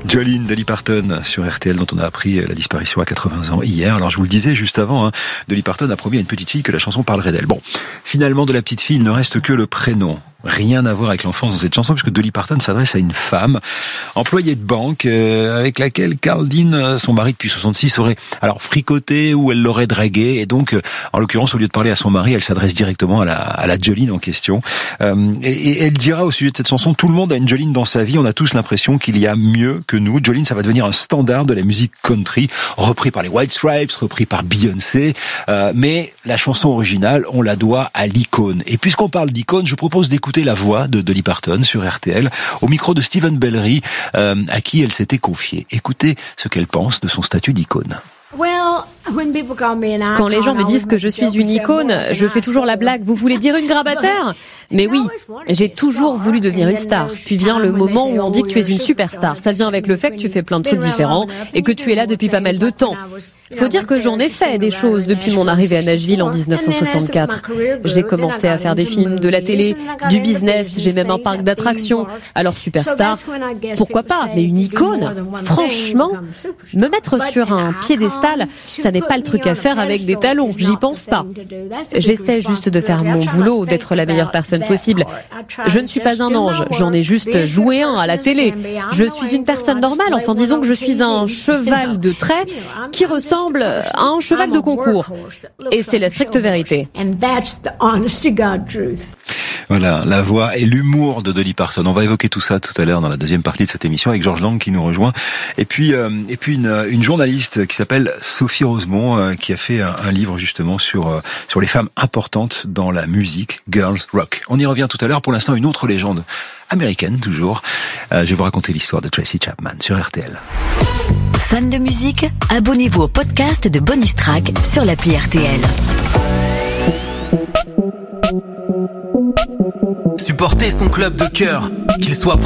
Jolene, Dolly Parton sur RTL, dont on a appris la disparition à 80 ans hier. Alors je vous le disais juste avant, Dolly Parton a promis à une petite fille que la chanson parlerait d'elle. Bon, finalement de la petite fille, il ne reste que le prénom. Rien à voir avec l'enfance dans cette chanson, puisque Dolly Parton s'adresse à une femme, employée de banque, avec laquelle Carl Dean, son mari depuis 66, aurait alors fricoté ou elle l'aurait dragué. Et donc, en l'occurrence, au lieu de parler à son mari, elle s'adresse directement à la Jolene en question. Et elle dira au sujet de cette chanson, tout le monde a une Jolene dans sa vie, on a tous l'impression qu'il y a mieux que nous. Jolene, ça va devenir un standard de la musique country, repris par les White Stripes, repris par Beyoncé. Mais la chanson originale, on la doit à l'icône. Et puisqu'on parle d'icône, je propose d'écouter la voix de Dolly Parton sur RTL, au micro de Stephen Bellery, à qui elle s'était confiée. Écoutez ce qu'elle pense de son statut d'icône. Quand les gens me disent que je suis une icône, je fais toujours la blague. Vous voulez dire une grabataire ? Mais oui, j'ai toujours voulu devenir une star. Puis vient le moment où on dit que tu es une superstar. Ça vient avec le fait que tu fais plein de trucs différents et que tu es là depuis pas mal de temps. Faut dire que j'en ai fait des choses depuis mon arrivée à Nashville en 1964. J'ai commencé à faire des films, de la télé, du business, j'ai même un parc d'attractions. Alors superstar, pourquoi pas ? Mais une icône ? Franchement, me mettre sur un piédestal, ça n'est pas le truc à faire avec des talons, j'y pense pas. J'essaie juste de faire mon boulot, d'être la meilleure personne possible. Je ne suis pas un ange, j'en ai juste joué un à la télé. Je suis une personne normale, enfin disons que je suis un cheval de trait qui ressemble à un cheval de concours. Et c'est la stricte vérité. Voilà, la voix et l'humour de Dolly Parton. On va évoquer tout ça tout à l'heure dans la deuxième partie de cette émission avec Georges Lang qui nous rejoint. Et puis une journaliste qui s'appelle Sophie Rosemont qui a fait un livre justement sur les femmes importantes dans la musique, Girls Rock. On y revient tout à l'heure. Pour l'instant, une autre légende américaine toujours. Je vais vous raconter l'histoire de Tracy Chapman sur RTL. Fan de musique, abonnez-vous au podcast de Bonus Track sur l'appli RTL. Supporter son club de cœur, qu'il soit